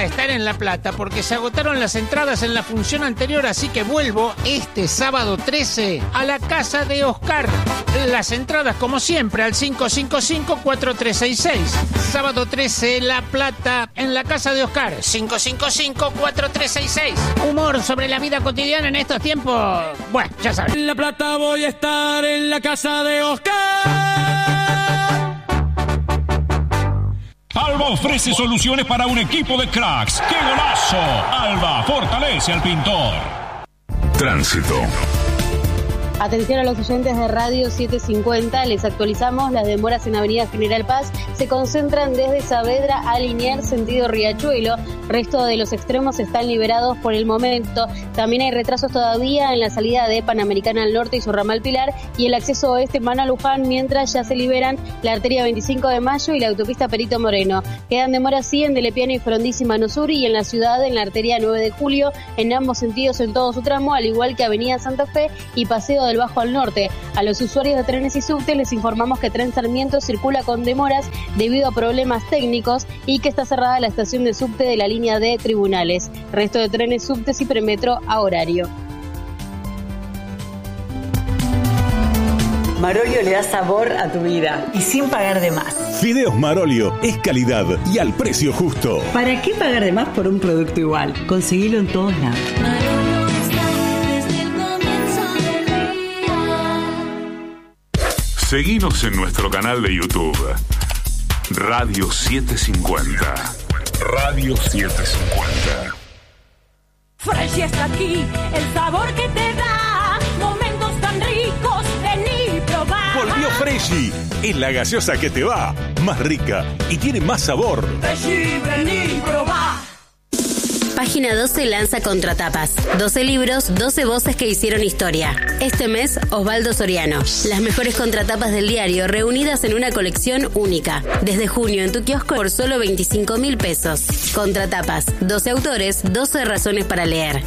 estar en La Plata porque se agotaron las entradas en la función anterior, así que vuelvo este sábado 13 a la casa de Oscar. Las entradas, como siempre, al 555-4366. Sábado 13, La Plata, en la casa de Oscar. 555-4366. Humor sobre la vida cotidiana en estos tiempos. Bueno, ya saben. En La Plata voy a estar en la casa de Oscar. Alba ofrece soluciones para un equipo de cracks. ¡Qué golazo! Alba fortalece al pintor. Tránsito. Atención a los oyentes de Radio 750, les actualizamos las demoras en Avenida General Paz. Se concentran desde Saavedra a Liniers, sentido Riachuelo. Resto de los extremos están liberados por el momento. También hay retrasos todavía en la salida de Panamericana al norte y su ramal Pilar y el acceso oeste Manuel Luján, mientras ya se liberan la arteria 25 de Mayo y la autopista Perito Moreno. Quedan demoras sí en Delepiano y Frondizi Mano Sur y en la ciudad en la arteria 9 de Julio, en ambos sentidos en todo su tramo, al igual que Avenida Santa Fe y Paseo del Bajo al Norte. A los usuarios de trenes y subtes les informamos que Tren Sarmiento circula con demoras debido a problemas técnicos y que está cerrada la estación de subte de la línea de Tribunales. Resto de trenes, subtes y premetro a horario. Marolio le da sabor a tu vida y sin pagar de más. Fideos Marolio es calidad y al precio justo. ¿Para qué pagar de más por un producto igual? Conseguilo en todos lados. Seguinos en nuestro canal de YouTube, Radio 750. Radio 750. Fresh está aquí, el sabor que te da momentos tan ricos, vení probar. Volvió Freshy, es la gaseosa que te va, más rica y tiene más sabor. Freshy, vení probar. Página 12 lanza Contratapas. 12 libros, 12 voces que hicieron historia. Este mes, Osvaldo Soriano. Las mejores contratapas del diario reunidas en una colección única. Desde junio en tu kiosco por solo 25.000 pesos. Contratapas. 12 autores, 12 razones para leer.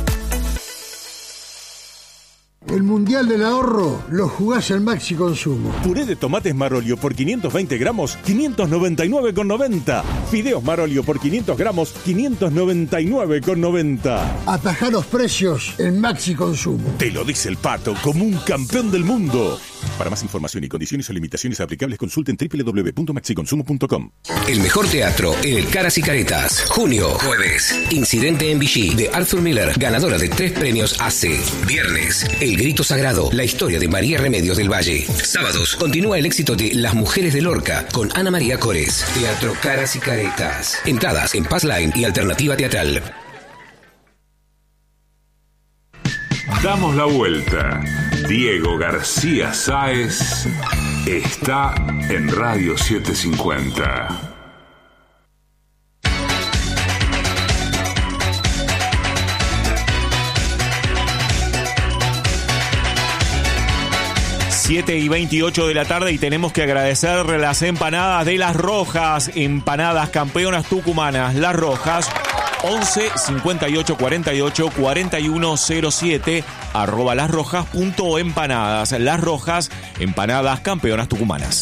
El Mundial del Ahorro lo jugás en Maxi Consumo. Puré de tomates Marolio por 520 gramos, 599,90. Fideos Marolio por 500 gramos, 599,90. Atajá los precios en Maxi Consumo. Te lo dice el Pato como un campeón del mundo. Para más información y condiciones o limitaciones aplicables, consulten www.maxiconsumo.com. El mejor teatro en el Caras y Caretas. Junio, jueves. Incidente en Vichy de Arthur Miller, ganadora de 3 premios AC. Viernes, El Grito Sagrado, la historia de María Remedios del Valle. Sábados, continúa el éxito de Las Mujeres de Lorca con Ana María Cores. Teatro Caras y Caretas. Entradas en Passline y Alternativa Teatral. Damos la vuelta. Diego García Sáez está en Radio 750. Siete y 28 de la tarde y tenemos que agradecer las empanadas de Las Rojas, empanadas campeonas tucumanas, Las Rojas, 11 58 48 4107, @lasrojas.empanadas. Las Rojas, empanadas campeonas tucumanas.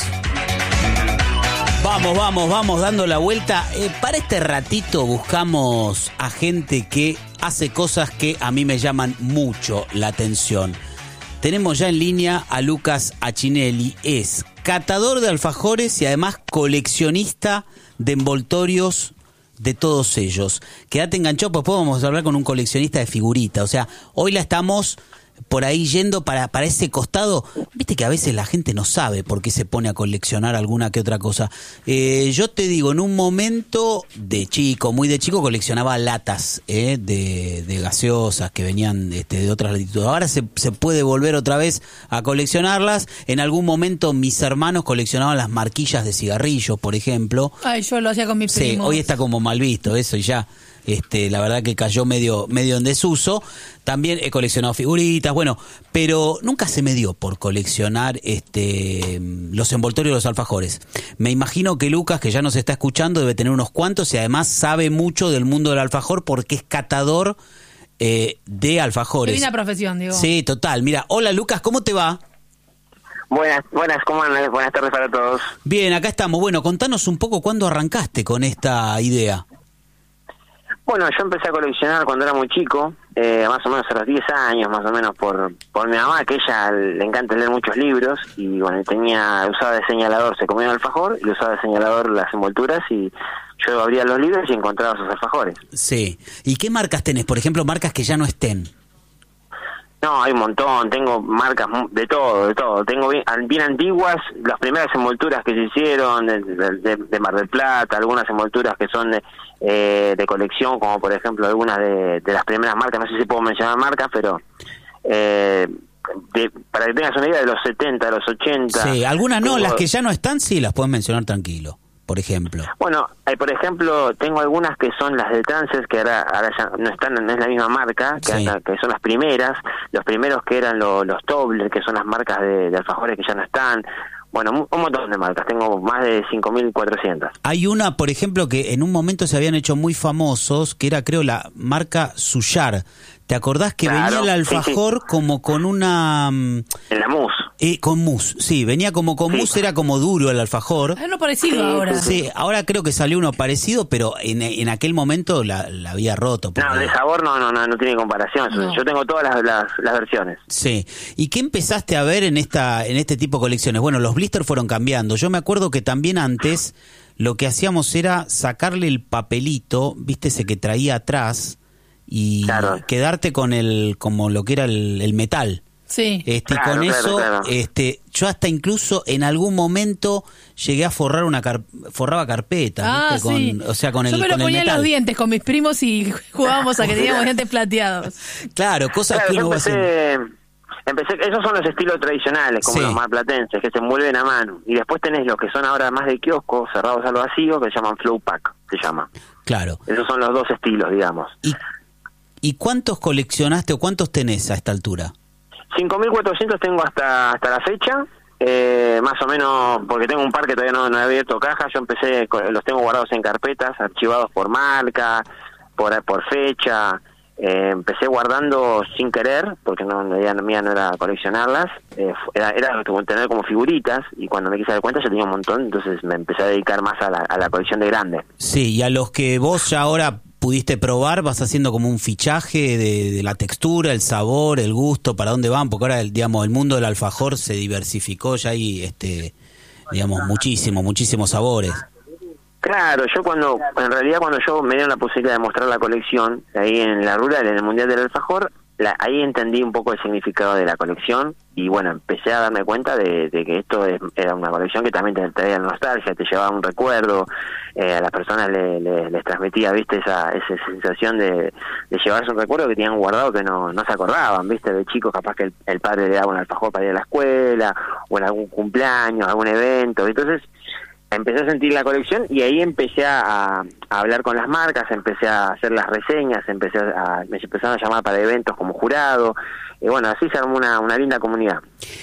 Vamos, dando la vuelta. Para este ratito buscamos a gente que hace cosas que a mí me llaman mucho la atención. Tenemos ya en línea a Lucas Achinelli, es catador de alfajores y además coleccionista de envoltorios de todos ellos. Quédate enganchado, pues podemos hablar con un coleccionista de figuritas. O sea, hoy la estamos por ahí yendo para ese costado. Viste que a veces la gente no sabe por qué se pone a coleccionar alguna que otra cosa. Yo te digo, en un momento de chico, muy de chico, coleccionaba latas de gaseosas que venían de otras latitudes. Ahora se puede volver otra vez a coleccionarlas. En algún momento mis hermanos coleccionaban las marquillas de cigarrillos, por ejemplo. Ay, yo lo hacía con mi primo. Sí, hoy está como mal visto eso y ya. La verdad que cayó medio en desuso. También he coleccionado figuritas, bueno, pero nunca se me dio por coleccionar los envoltorios de los alfajores. Me imagino que Lucas, que ya nos está escuchando, debe tener unos cuantos y además sabe mucho del mundo del alfajor porque es catador de alfajores. Qué linda profesión, digo. Sí, total. Mira, hola Lucas, ¿cómo te va? Buenas, ¿cómo andan? Buenas tardes para todos. Bien, acá estamos. Bueno, contanos un poco cuándo arrancaste con esta idea. Bueno, yo empecé a coleccionar cuando era muy chico, más o menos a los 10 años, más o menos por mi mamá, que ella le encanta leer muchos libros, y bueno, usaba de señalador, se comía un alfajor, y usaba de señalador las envolturas, y yo abría los libros y encontraba esos alfajores. Sí. ¿Y qué marcas tenés? Por ejemplo, marcas que ya no estén. No, hay un montón, tengo marcas de todo. Tengo bien antiguas, las primeras envolturas que se hicieron de Mar del Plata, algunas envolturas que son de colección, como por ejemplo algunas de las primeras marcas, no sé si puedo mencionar marcas, pero para que tengas una idea, de los 70, de los 80. Sí, algunas no, las que ya no están, sí, las puedes mencionar tranquilo. Por ejemplo. Bueno, por ejemplo, tengo algunas que son las de Trances, que ahora ya no están, no es la misma marca, que son las primeras, los primeros que eran los Tobler, que son las marcas de alfajores que ya no están. Bueno, un montón de marcas, tengo más de 5.400. Hay una, por ejemplo, que en un momento se habían hecho muy famosos, que era, creo, la marca Suyar. ¿Te acordás que venía el alfajor como con una... En la mousse. Con mousse, sí, venía como con mousse, era como duro el alfajor. Es uno parecido ahora. Sí, ahora creo que salió uno parecido, pero en aquel momento la había roto. No, de sabor no tiene comparación. No. Yo tengo todas las versiones. Sí. ¿Y qué empezaste a ver en este tipo de colecciones? Bueno, los blisters fueron cambiando. Yo me acuerdo que también antes lo que hacíamos era sacarle el papelito, viste, ese que traía atrás, y quedarte con como lo que era el metal. Sí. Y con eso, yo hasta incluso en algún momento llegué a forraba carpeta, ¿viste? O sea, yo me lo ponía en los dientes con mis primos y jugábamos a que teníamos dientes plateados. Claro, cosas que uno va haciendo. Esos son los estilos tradicionales, como los marplatenses, que se envuelven a mano. Y después tenés los que son ahora más de kiosco, cerrados a lo vacío, que se llaman flow pack, se llama. Claro. Esos son los dos estilos, digamos. ¿Y cuántos coleccionaste o cuántos tenés a esta altura? 5.400 tengo hasta la fecha, más o menos, porque tengo un par que todavía no he abierto caja. Yo los tengo guardados en carpetas, archivados por marca, por fecha. Empecé guardando sin querer, porque la idea mía no era coleccionarlas, era tener como figuritas, y cuando me quise dar cuenta ya tenía un montón, entonces me empecé a dedicar más a la colección de grande. Sí, y a los que vos ya ahora pudiste probar, vas haciendo como un fichaje de la textura, el sabor, el gusto, para dónde van, porque ahora el mundo del alfajor se diversificó, ya hay muchísimos sabores. Claro, en realidad cuando yo me dieron la posibilidad de mostrar la colección, ahí en la rural, en el Mundial del Alfajor, ahí entendí un poco el significado de la colección, y bueno, empecé a darme cuenta de que esto era una colección que también te traía nostalgia, te llevaba un recuerdo, a las personas les transmitía, viste, esa sensación de llevarse un recuerdo que tenían guardado, que no se acordaban, viste, de chicos capaz que el padre le daba un alfajor para ir a la escuela, o en algún cumpleaños, algún evento. Entonces empecé a sentir la colección, y ahí empecé a hablar con las marcas, empecé a hacer las reseñas, me empezaron a llamar para eventos como jurado, y bueno, así se armó una linda comunidad.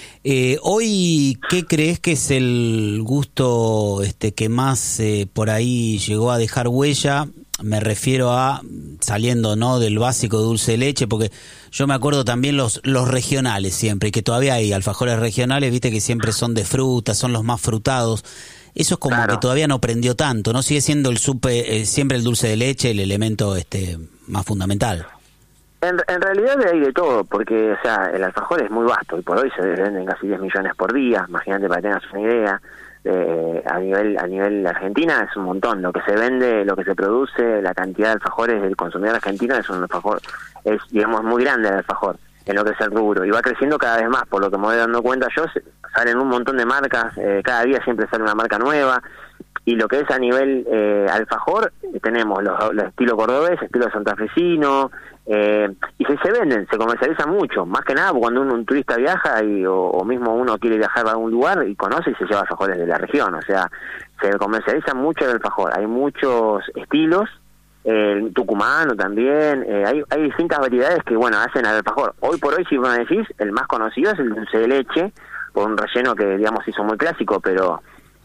Hoy, ¿qué crees que es el gusto que más por ahí llegó a dejar huella? Me refiero a, saliendo del básico dulce de leche, porque yo me acuerdo también los regionales siempre, y que todavía hay alfajores regionales, viste, que siempre son de fruta, son los más frutados. Eso es como que todavía no prendió tanto, ¿no? Sigue siendo siempre el dulce de leche el elemento más fundamental. En realidad hay de todo, porque o sea, el alfajor es muy vasto, y por hoy se venden casi 10 millones por día, imagínate para que tengas una idea. A nivel Argentina es un montón, lo que se vende, lo que se produce, la cantidad de alfajores del consumidor argentino es digamos muy grande el alfajor en lo que es el rubro, y va creciendo cada vez más, por lo que me voy dando cuenta yo. Salen un montón de marcas, cada día siempre sale una marca nueva, y lo que es a nivel alfajor, tenemos los estilo cordobés, estilo santafesino, y se venden, se comercializan mucho, más que nada cuando un turista viaja o mismo uno quiere viajar a algún lugar y conoce y se lleva alfajores de la región, o sea, se comercializa mucho el alfajor, hay muchos estilos, el tucumano también, hay distintas variedades que hacen al alfajor. Hoy por hoy, si me decís, el más conocido es el dulce de leche, por un relleno que digamos hizo muy clásico, pero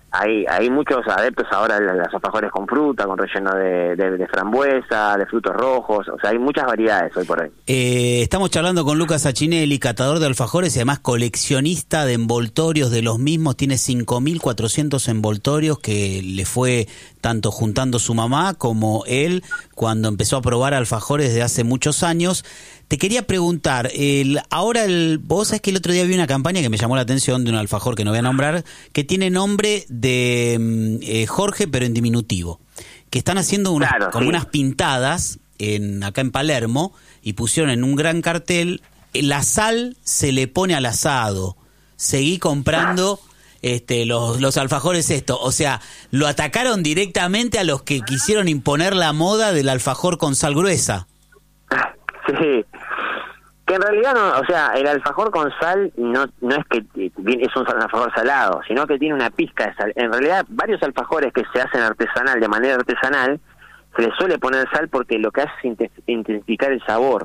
hay muchos adeptos ahora a los alfajores con fruta, con relleno de frambuesa, de frutos rojos, o sea, hay muchas variedades hoy por hoy. Estamos charlando con Lucas Achinelli, catador de alfajores y además coleccionista de envoltorios de los mismos. Tiene 5.400 envoltorios que le fue tanto juntando su mamá como él cuando empezó a probar alfajores desde hace muchos años. Te quería preguntar, vos sabés que el otro día vi una campaña que me llamó la atención de un alfajor que no voy a nombrar, que tiene nombre de Jorge, pero en diminutivo, que están haciendo unas pintadas acá en Palermo y pusieron en un gran cartel, la sal se le pone al asado, seguí comprando los alfajores o sea, lo atacaron directamente a los que quisieron imponer la moda del alfajor con sal gruesa. Sí, que en realidad no, o sea, el alfajor con sal no es que es un alfajor salado, sino que tiene una pizca de sal. En realidad, varios alfajores que se hacen de manera artesanal, se les suele poner sal porque lo que hace es intensificar el sabor,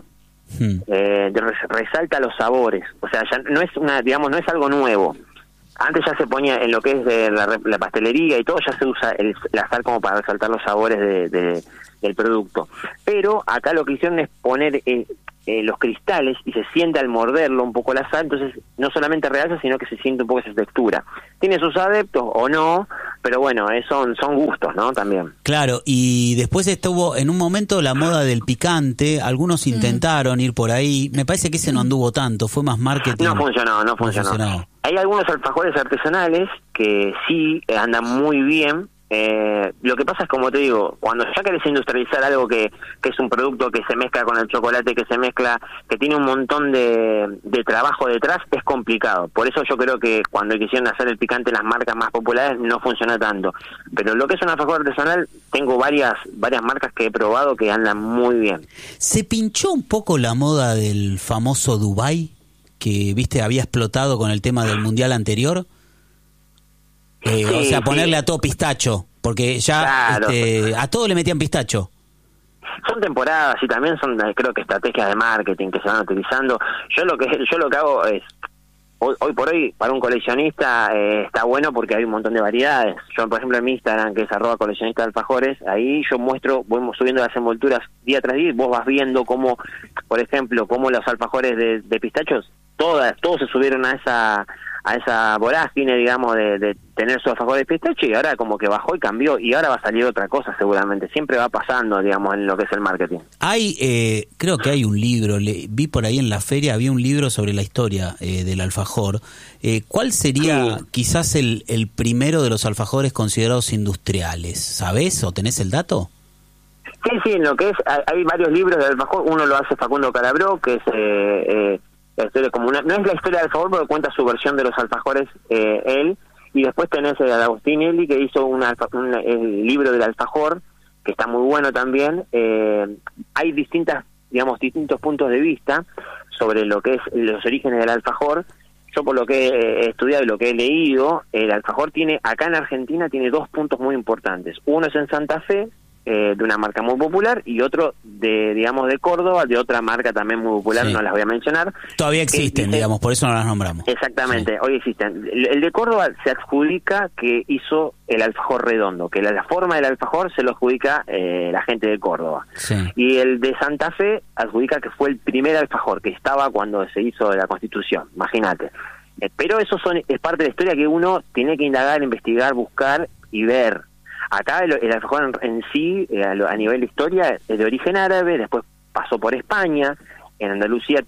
resalta los sabores, o sea, ya no es no es algo nuevo. Antes ya se ponía en lo que es de la pastelería y todo, ya se usa la sal como para resaltar los sabores del producto. Pero acá lo que hicieron es poner los cristales y se siente al morderlo un poco la sal, entonces no solamente realza, sino que se siente un poco esa textura. Tiene sus adeptos o no, pero bueno, son gustos, ¿no? También. Claro, y después estuvo en un momento la moda del picante, algunos intentaron ir por ahí, me parece que ese no anduvo tanto, fue más marketing. No funcionó. Hay algunos alfajores artesanales que sí andan muy bien. Lo que pasa es, como te digo, cuando ya querés industrializar algo que es un producto que se mezcla con el chocolate, que tiene un montón de trabajo detrás, es complicado. Por eso yo creo que cuando quisieron hacer el picante las marcas más populares no funciona tanto. Pero lo que es un alfajor artesanal, tengo varias marcas que he probado que andan muy bien. ¿Se pinchó un poco la moda del famoso Dubai, que había explotado con el tema del mundial anterior? O sea, ponerle a todo pistacho, porque ya claro, a todo le metían pistacho. Son temporadas y también son, creo que estrategias de marketing que se van utilizando. Yo lo que hago es, hoy por hoy, para un coleccionista está bueno porque hay un montón de variedades. Yo, por ejemplo, en mi Instagram, que es @coleccionista de alfajores, ahí yo voy subiendo las envolturas día tras día, y vos vas viendo cómo, por ejemplo, cómo los alfajores de pistachos, todos se subieron a esa vorágine, digamos, de tener su alfajor de pistacho, y ahora como que bajó y cambió, y ahora va a salir otra cosa seguramente. Siempre va pasando, digamos, en lo que es el marketing. Creo que hay un libro, vi por ahí en la feria, había un libro sobre la historia del alfajor. ¿Cuál sería quizás el primero de los alfajores considerados industriales? ¿Sabés o tenés el dato? Sí, en lo que es, hay varios libros del alfajor. Uno lo hace Facundo Calabró, que es... la historia no es la historia del alfajor, pero cuenta su versión de los alfajores él, y después tenés a Agustín Eli, que hizo el libro del alfajor, que está muy bueno también. Hay distintos puntos de vista sobre lo que es los orígenes del alfajor. Yo, por lo que he estudiado y lo que he leído, el alfajor acá en Argentina tiene 2 puntos muy importantes. Uno es en Santa Fe, de una marca muy popular, y otro de Córdoba, de otra marca también muy popular, no las voy a mencionar. Todavía existen, por eso no las nombramos. Exactamente, hoy existen. El de Córdoba se adjudica que hizo el alfajor redondo, que la forma del alfajor se lo adjudica la gente de Córdoba. Sí. Y el de Santa Fe adjudica que fue el primer alfajor, que estaba cuando se hizo la Constitución, imagínate. Pero eso es parte de la historia que uno tiene que indagar, investigar, buscar y ver. Acá el alfajor en sí, a nivel de historia, es de origen árabe, después pasó por España. En Andalucía,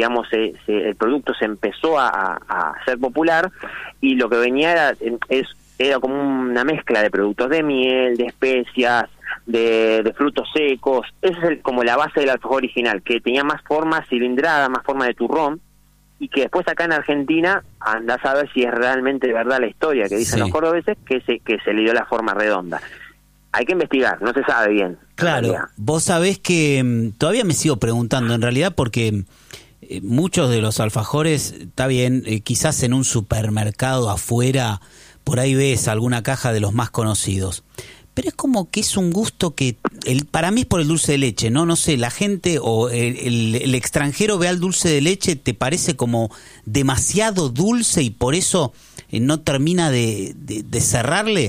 el producto se empezó a ser popular, y lo que venía era como una mezcla de productos de miel, de especias, de frutos secos. Esa es como la base del alfajor original, que tenía más forma cilindrada, más forma de turrón, y que después acá en Argentina andás a ver si es realmente verdad la historia que dicen los cordobeses, que se le dio la forma redonda. Hay que investigar, no se sabe bien. Claro, vos sabés que todavía me sigo preguntando, en realidad, porque muchos de los alfajores, está bien, quizás en un supermercado afuera, por ahí ves alguna caja de los más conocidos. Pero es como que es un gusto que para mí es por el dulce de leche, ¿no? No sé, la gente o el extranjero ve al dulce de leche, te parece como demasiado dulce, y por eso no termina de cerrarle.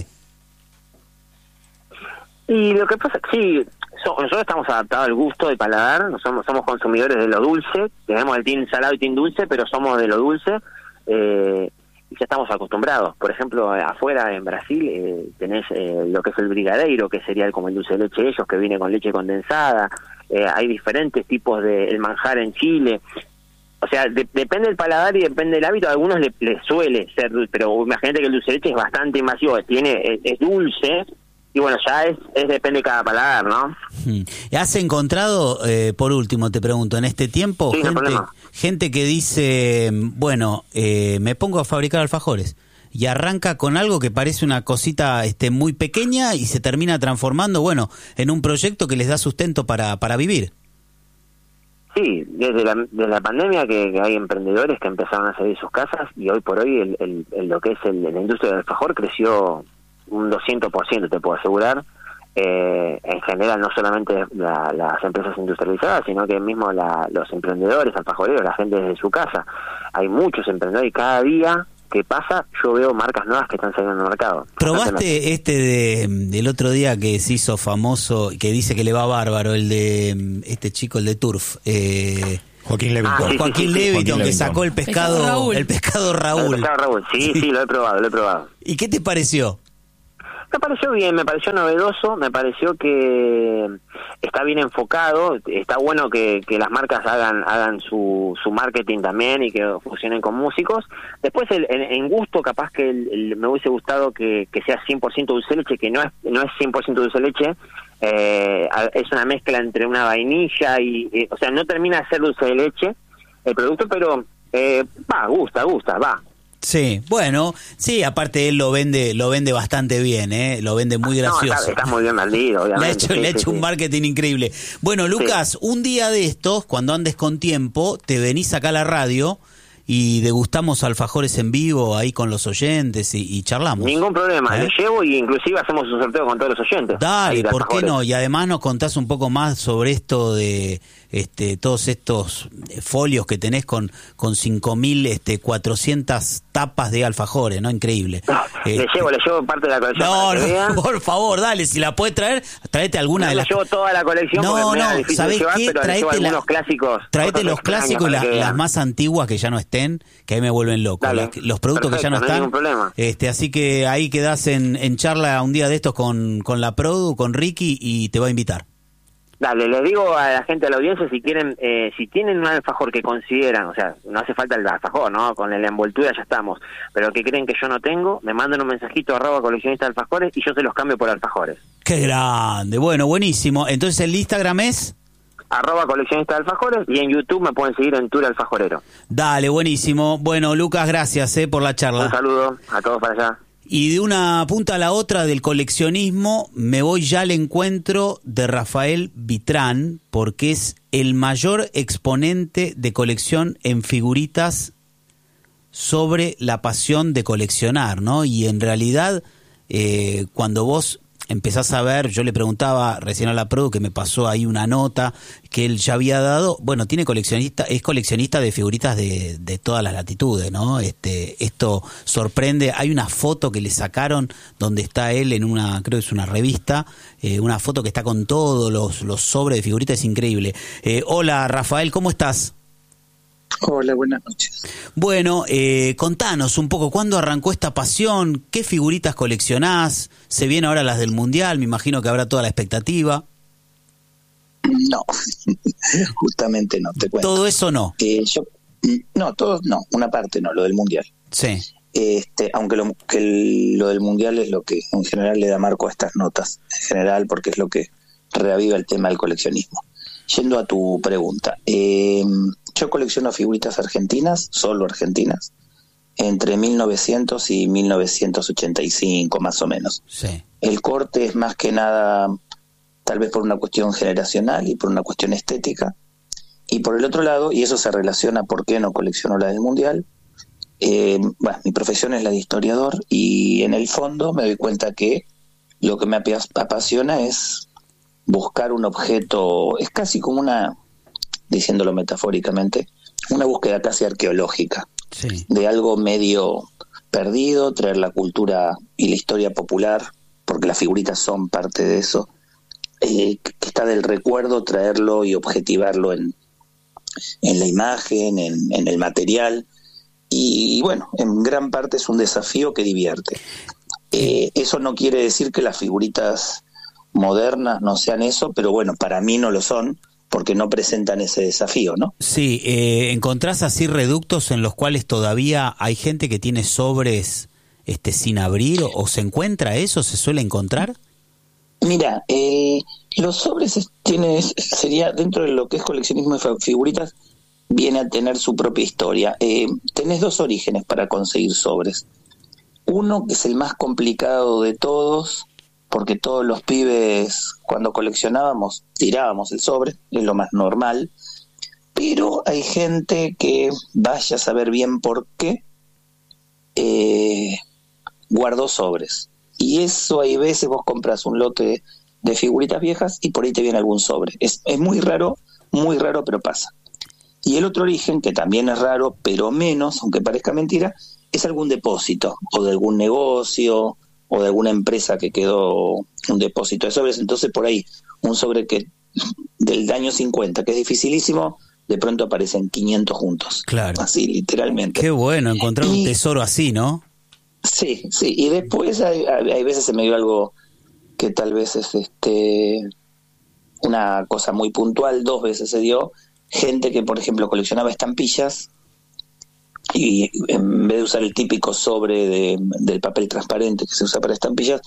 Y lo que pasa, sí, nosotros estamos adaptados al gusto del paladar, somos consumidores de lo dulce, tenemos el team salado y team dulce, pero somos de lo dulce, y ya estamos acostumbrados. Por ejemplo, afuera en Brasil tenés lo que es el brigadeiro, que sería como el dulce de leche de ellos, que viene con leche condensada. Hay diferentes tipos de el manjar en Chile. O sea, depende del paladar y depende del hábito. A algunos les suele ser dulce, pero imagínate que el dulce de leche es bastante invasivo, es dulce, y bueno, ya depende de cada paladar, ¿no? ¿Has encontrado, por último te pregunto, en este tiempo, sí, gente que dice, bueno, me pongo a fabricar alfajores, y arranca con algo que parece una cosita muy pequeña y se termina transformando, bueno, en un proyecto que les da sustento para vivir? Sí, desde la pandemia que hay emprendedores que empezaron a salir de sus casas, y hoy por hoy lo que es la industria del alfajor creció un 200%, te puedo asegurar. En general, no solamente las empresas industrializadas, sino que mismo los emprendedores, alfajoreros, la gente desde su casa. Hay muchos emprendedores y cada día que pasa yo veo marcas nuevas que están saliendo al mercado. ¿Probaste del otro día que se hizo famoso, que dice que le va bárbaro, el de este chico, el de Turf? Joaquín Levington. Joaquín Levington, que sacó el pescado Raúl. El pescado Raúl, sí, lo he probado. ¿Y qué te pareció? Me pareció bien, me pareció novedoso, me pareció que está bien enfocado, está bueno que las marcas hagan su marketing también y que funcionen con músicos. Después en gusto, capaz que me hubiese gustado que sea 100% dulce de leche, que no es 100% dulce de leche, es una mezcla entre una vainilla y o sea, no termina de ser dulce de leche el producto, pero gusta. Sí, bueno, sí, aparte él lo vende bastante bien, lo vende muy gracioso. No, está muy bien vendido, obviamente. Le ha hecho un marketing increíble. Bueno, Lucas, un día de estos, cuando andes con tiempo, te venís acá a la radio y degustamos alfajores en vivo ahí con los oyentes y charlamos. Ningún problema, le llevo y inclusive hacemos un sorteo con todos los oyentes. Dale, ¿por qué no? Y además nos contás un poco más sobre esto de todos estos folios que tenés con 5.400 tapas de alfajores, ¿no? Increíble. Le llevo parte de la colección. No, por favor, dale, si la puedes traer, tráete alguna de las... llevo toda la colección porque me es difícil de llevar, pero le llevo algunos clásicos. Tráete los clásicos y las más antiguas que ya no estén, que ahí me vuelven loco. Dale, los productos que ya no están. No hay ningún problema. Así que ahí quedás en charla un día de estos con la Produ, con Ricky, y te va a invitar. Dale, les digo a la gente de la audiencia, si tienen un alfajor que consideran, o sea, no hace falta el alfajor, ¿no? Con la envoltura ya estamos, pero que creen que yo no tengo, me mandan un mensajito @coleccionista de alfajores y yo se los cambio por alfajores. ¡Qué grande! Bueno, buenísimo. Entonces el Instagram es... @coleccionista de alfajores, y en YouTube me pueden seguir en Tour Alfajorero. Dale, buenísimo. Bueno, Lucas, gracias por la charla. Un saludo a todos para allá. Y de una punta a la otra del coleccionismo me voy ya al encuentro de Rafael Vitrán, porque es el mayor exponente de colección en figuritas sobre la pasión de coleccionar, ¿no? Y en realidad, cuando vos empezás a ver, yo le preguntaba recién a la Produ, que me pasó ahí una nota que él ya había dado, bueno, es coleccionista de figuritas de todas las latitudes, ¿no? Esto sorprende. Hay una foto que le sacaron donde está él en una, creo que es una revista, una foto que está con todos los sobres de figuritas, es increíble. Hola Rafael, ¿cómo estás? Hola, buenas noches. Bueno, contanos un poco, ¿cuándo arrancó esta pasión? ¿Qué figuritas coleccionás? Se vienen ahora las del Mundial, me imagino que habrá toda la expectativa. No, justamente no, te cuento. ¿Todo eso no? Una parte no, lo del Mundial. Sí. Aunque lo del Mundial es lo que en general le da marco a estas notas, en general, porque es lo que reaviva el tema del coleccionismo. Yendo a tu pregunta, yo colecciono figuritas argentinas, solo argentinas, entre 1900 y 1985 más o menos. Sí. El corte es más que nada, tal vez por una cuestión generacional y por una cuestión estética. Y por el otro lado, y eso se relaciona por qué no colecciono la del Mundial, mi profesión es la de historiador y en el fondo me doy cuenta que lo que me apasiona es buscar un objeto, es casi como diciéndolo metafóricamente, una búsqueda casi arqueológica, sí, de algo medio perdido, traer la cultura y la historia popular, porque las figuritas son parte de eso, que está del recuerdo, traerlo y objetivarlo en la imagen, en el material, y bueno, en gran parte es un desafío que divierte. Eso no quiere decir que las figuritas modernas no sean eso, pero bueno, para mí no lo son, porque no presentan ese desafío, ¿no? Sí, ¿encontrás así reductos en los cuales todavía hay gente que tiene sobres sin abrir, o se encuentra eso, se suele encontrar? Mira, los sobres sería dentro de lo que es coleccionismo de figuritas, viene a tener su propia historia. Tenés dos orígenes para conseguir sobres. Uno, que es el más complicado de todos, porque todos los pibes cuando coleccionábamos tirábamos el sobre, es lo más normal, pero hay gente que, vaya a saber bien por qué, guardó sobres. Y eso, hay veces vos compras un lote de figuritas viejas y por ahí te viene algún sobre. Es muy raro, pero pasa. Y el otro origen, que también es raro, pero menos, aunque parezca mentira, es algún depósito, o de algún negocio, o de alguna empresa que quedó un depósito de sobres. Entonces por ahí un sobre que del año 50, que es dificilísimo, de pronto aparecen 500 juntos. Claro. Así, literalmente. Qué bueno encontrar un tesoro así, ¿no? Sí. Y después hay veces se me dio algo que tal vez es una cosa muy puntual. 2 veces se dio gente que, por ejemplo, coleccionaba estampillas, y en vez de usar el típico sobre del papel transparente que se usa para estampillas,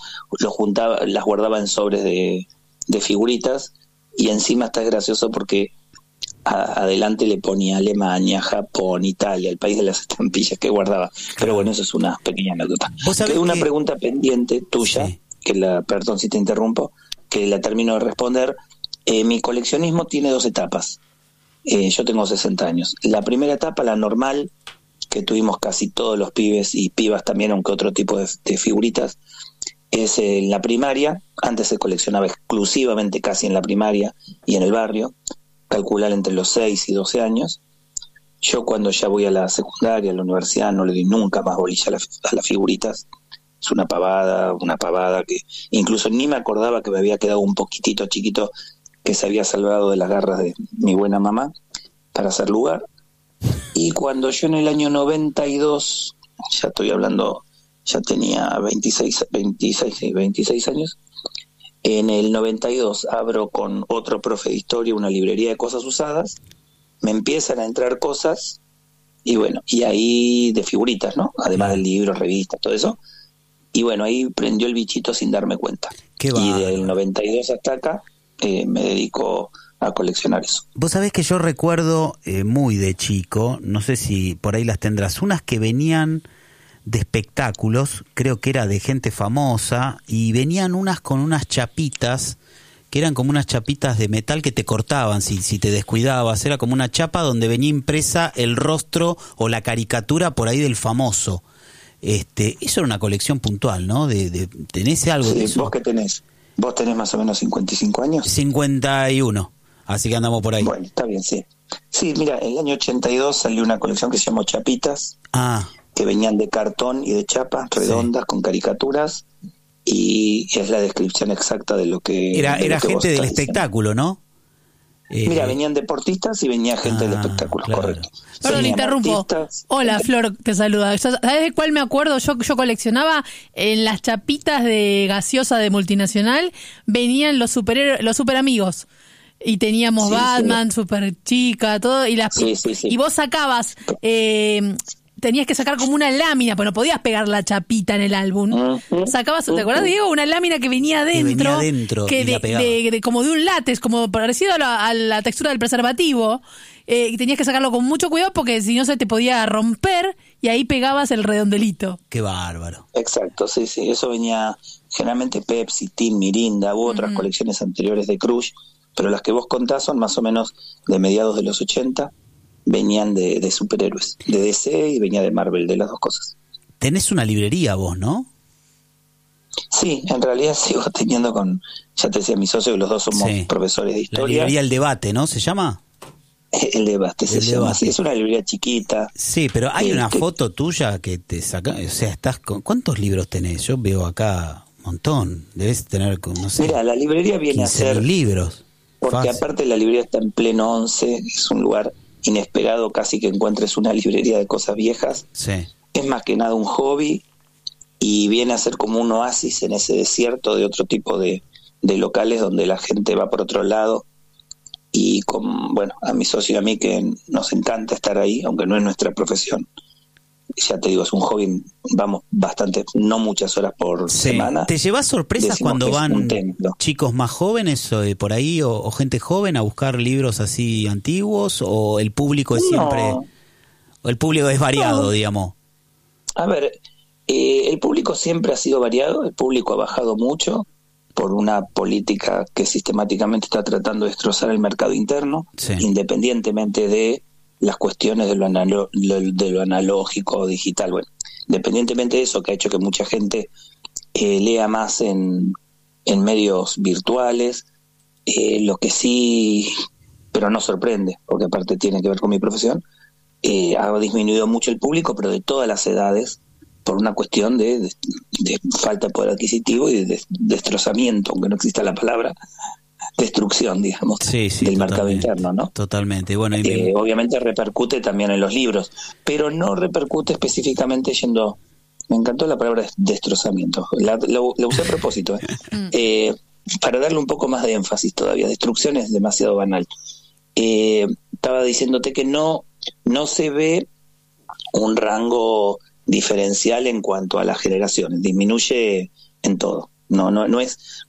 las guardaba en sobres de figuritas, y encima está gracioso porque adelante le ponía Alemania, Japón, Italia, el país de las estampillas que guardaba. Pero bueno, eso es una pequeña anécdota. Queda una pregunta pendiente tuya, sí, perdón si te interrumpo, que la termino de responder. Mi coleccionismo tiene 2 etapas. Yo tengo 60 años. La primera etapa, la normal, que tuvimos casi todos los pibes y pibas también, aunque otro tipo de figuritas, es en la primaria. Antes se coleccionaba exclusivamente casi en la primaria y en el barrio, calcular entre los 6 y 12 años. Yo, cuando ya voy a la secundaria, a la universidad, no le di nunca más bolilla a las figuritas. Es una pavada que incluso ni me acordaba que me había quedado un poquitito chiquito, que se había salvado de las garras de mi buena mamá para hacer lugar. Y cuando yo en el año 92, ya estoy hablando, ya tenía 26 años, en el 92 abro con otro profe de historia una librería de cosas usadas, me empiezan a entrar cosas, y bueno, y ahí de figuritas, ¿no? Además de libros, revistas, todo eso. Y bueno, ahí prendió el bichito sin darme cuenta. Y del 92 hasta acá me dedico a coleccionar eso. Vos sabés que yo recuerdo muy de chico, no sé si por ahí las tendrás, unas que venían de espectáculos, creo que era de gente famosa, y venían unas con unas chapitas, que eran como unas chapitas de metal que te cortaban si te descuidabas. Era como una chapa donde venía impresa el rostro o la caricatura por ahí del famoso. Eso era una colección puntual, ¿no? ¿Tenés algo de eso? ¿Vos qué tenés? ¿Vos tenés más o menos 55 años? 51, así que andamos por ahí. Bueno, está bien, sí. Sí, mira, en el año 82 salió una colección que se llamó Chapitas, que venían de cartón y de chapas redondas, con caricaturas, y es la descripción exacta de lo que... Era gente del espectáculo, ¿no? Mira, venían deportistas y venía gente del espectáculo, claro. Correcto. Perdón, interrumpo. Artistas. Hola, Flor, te saluda. ¿Sabes de cuál me acuerdo? Yo coleccionaba en las chapitas de gaseosa de Multinacional, venían los super amigos. Y teníamos Batman, Super Chica, todo. Y y vos sacabas... tenías que sacar como una lámina, pues no podías pegar la chapita en el álbum. Sacabas, ¿te acuerdas, Diego? Una lámina que venía adentro, como de un látex, como parecido a la textura del preservativo. Y tenías que sacarlo con mucho cuidado porque si no se te podía romper, y ahí pegabas el redondelito. Qué bárbaro. Exacto, sí. Eso venía generalmente Pepsi, Team, Mirinda u otras colecciones anteriores de Crush, pero las que vos contás son más o menos de mediados de los 80. Venían de superhéroes, de DC y venía de Marvel, de las dos cosas. Tenés una librería vos, ¿no? Sí, en realidad sigo teniendo ya te decía, mi socio, que los dos somos profesores de historia. La librería El Debate, ¿no? ¿Se llama? El debate se llama así. Es una librería chiquita. Sí, pero hay una foto tuya que te saca, o sea, estás con, ¿cuántos libros tenés? Yo veo acá un montón. Debes tener, no sé. Mira, la librería viene a ser libros. Porque Fácil. aparte la librería está en pleno 11, es un lugar inesperado, casi que encuentres una librería de cosas viejas. Sí. Es más que nada un hobby y viene a ser como un oasis en ese desierto de otro tipo de locales donde la gente va por otro lado. Y bueno, a mi socio y a mí que nos encanta estar ahí, aunque no es nuestra profesión. Ya te digo, es un hobby, vamos bastante, no muchas horas por semana. ¿Te llevas sorpresas cuando van chicos más jóvenes por ahí o gente joven a buscar libros así antiguos, o el público es siempre, o el público es variado, digamos? A ver, el público siempre ha sido variado, el público ha bajado mucho por una política que sistemáticamente está tratando de destrozar el mercado interno, independientemente de las cuestiones de lo analógico, digital. Bueno, independientemente de eso, que ha hecho que mucha gente lea más en medios virtuales, lo que sí, pero no sorprende, porque aparte tiene que ver con mi profesión, ha disminuido mucho el público, pero de todas las edades, por una cuestión de falta de poder adquisitivo y de destrozamiento, aunque no exista la palabra, destrucción, digamos, del mercado interno, ¿no? Totalmente. Bueno, obviamente repercute también en los libros, pero no repercute específicamente yendo... Me encantó la palabra destrozamiento, la usé a propósito, para darle un poco más de énfasis todavía. Destrucción es demasiado banal. Estaba diciéndote que no se ve un rango diferencial en cuanto a las generaciones, disminuye en todo. No es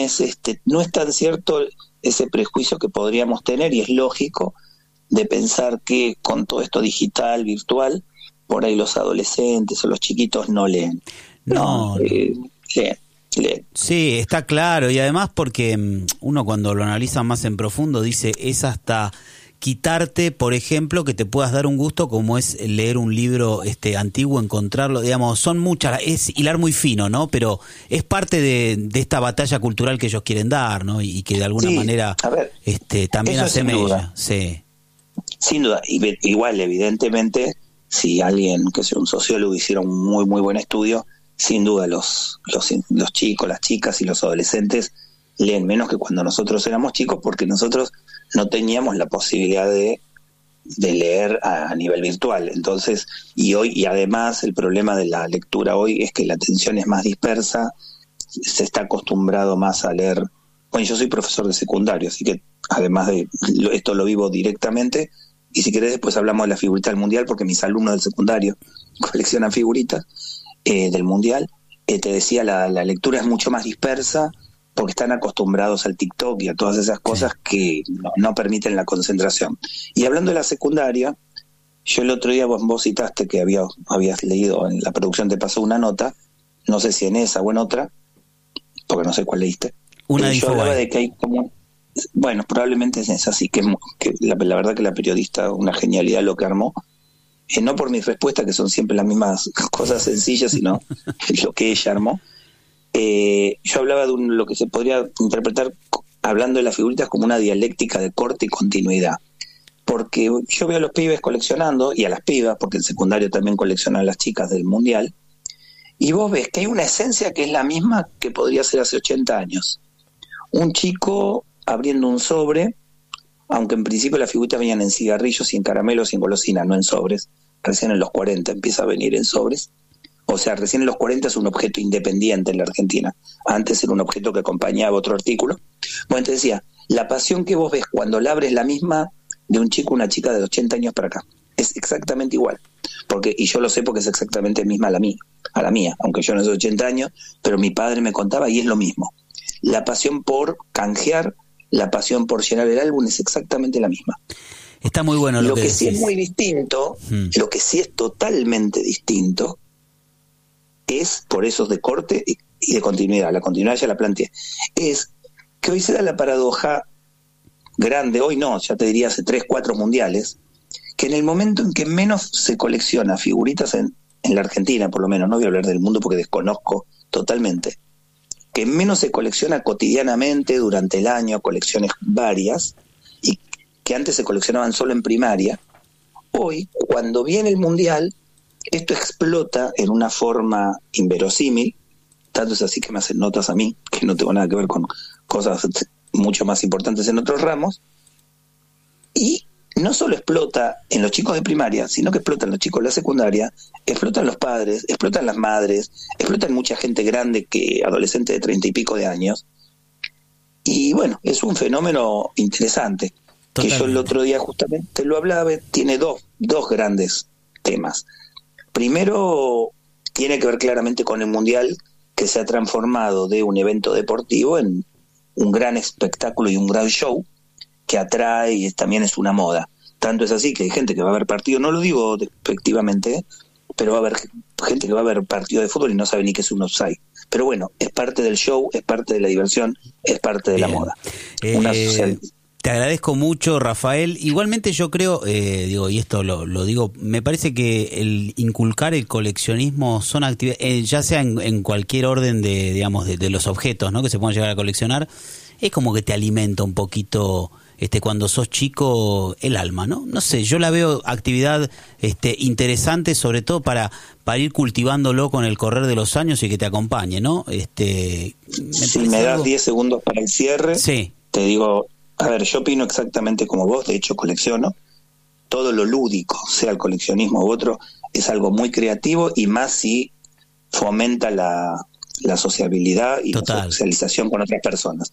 tan cierto ese prejuicio que podríamos tener, y es lógico de pensar que con todo esto digital, virtual, por ahí los adolescentes o los chiquitos no leen. Leen. Sí, está claro, y además porque uno cuando lo analiza más en profundo dice, es hasta quitarte, por ejemplo, que te puedas dar un gusto como es leer un libro antiguo, encontrarlo, digamos, son muchas, es hilar muy fino, ¿no? Pero es parte de esta batalla cultural que ellos quieren dar, ¿no? Y que de alguna manera también hace mella. Sí. Sin duda, igual evidentemente, si alguien, que sea un sociólogo, hiciera un muy muy buen estudio, sin duda los chicos, las chicas y los adolescentes leen menos que cuando nosotros éramos chicos, porque nosotros no teníamos la posibilidad de leer a nivel virtual. Entonces, y además el problema de la lectura hoy es que la atención es más dispersa, se está acostumbrado más a leer. Bueno, yo soy profesor de secundario, así que además de esto lo vivo directamente, y si querés después hablamos de la figurita del mundial, porque mis alumnos del secundario coleccionan figuritas del mundial. Te decía, la lectura es mucho más dispersa, porque están acostumbrados al TikTok y a todas esas cosas que no permiten la concentración. Y hablando de la secundaria, yo el otro día vos citaste que habías leído, en la producción te pasó una nota, no sé si en esa o en otra, porque no sé cuál leíste. Yo hablaba de que hay como... Bueno, probablemente es esa, así que la verdad que la periodista, una genialidad lo que armó, no por mis respuestas, que son siempre las mismas cosas sencillas, sino lo que ella armó. Yo hablaba de lo que se podría interpretar, hablando de las figuritas, como una dialéctica de corte y continuidad, porque yo veo a los pibes coleccionando, y a las pibas, porque en secundario también coleccionan a las chicas del mundial, y vos ves que hay una esencia que es la misma que podría ser hace 80 años. Un chico abriendo un sobre, aunque en principio las figuritas venían en cigarrillos y en caramelos y en golosinas, no en sobres. Recién en los 40 empieza a venir en sobres. O sea, recién en los 40 es un objeto independiente en la Argentina. Antes era un objeto que acompañaba otro artículo. Bueno, te decía, la pasión que vos ves cuando la abres la misma de un chico o una chica de 80 años para acá. Es exactamente igual. Y yo lo sé porque es exactamente misma a la mía, aunque yo no soy 80 años, pero mi padre me contaba y es lo mismo. La pasión por canjear, la pasión por llenar el álbum es exactamente la misma. Está muy bueno lo que sí es muy distinto, lo que sí es totalmente distinto, es por esos de corte y de continuidad. La continuidad ya la planteé. Es que hoy se da la paradoja grande, hoy no, ya te diría hace 3, 4 mundiales, que en el momento en que menos se colecciona figuritas en la Argentina, por lo menos, no voy a hablar del mundo porque desconozco totalmente, que menos se colecciona cotidianamente durante el año, colecciones varias, y que antes se coleccionaban solo en primaria. Hoy, cuando viene el Mundial, esto explota en una forma inverosímil, tanto es así que me hacen notas a mí, que no tengo nada que ver con cosas mucho más importantes en otros ramos, y no solo explota en los chicos de primaria, sino que explota en los chicos de la secundaria, explotan los padres, explotan las madres, explotan mucha gente grande, que adolescente de 30 y pico de años, y bueno, es un fenómeno interesante. Totalmente. Que yo el otro día justamente lo hablaba. Tiene dos grandes temas. Primero, tiene que ver claramente con el Mundial, que se ha transformado de un evento deportivo en un gran espectáculo y un gran show que atrae y también es una moda. Tanto es así que hay gente que va a ver partido, no lo digo despectivamente, pero va a haber gente que va a ver partido de fútbol y no sabe ni qué es un offside. Pero bueno, es parte del show, es parte de la diversión, es parte de la moda. Una te agradezco mucho, Rafael. Igualmente yo creo, y esto lo digo, me parece que el inculcar el coleccionismo son actividades, ya sea en cualquier orden de los objetos, ¿no?, que se puedan llegar a coleccionar, es como que te alimenta un poquito cuando sos chico el alma, ¿no? No sé, yo la veo actividad interesante, sobre todo para ir cultivándolo con el correr de los años y que te acompañe, ¿no? Si me das 10 segundos para el cierre, sí. Te digo, a ver, yo opino exactamente como vos, de hecho colecciono. Todo lo lúdico, sea el coleccionismo u otro, es algo muy creativo y más si fomenta la sociabilidad y la socialización con otras personas.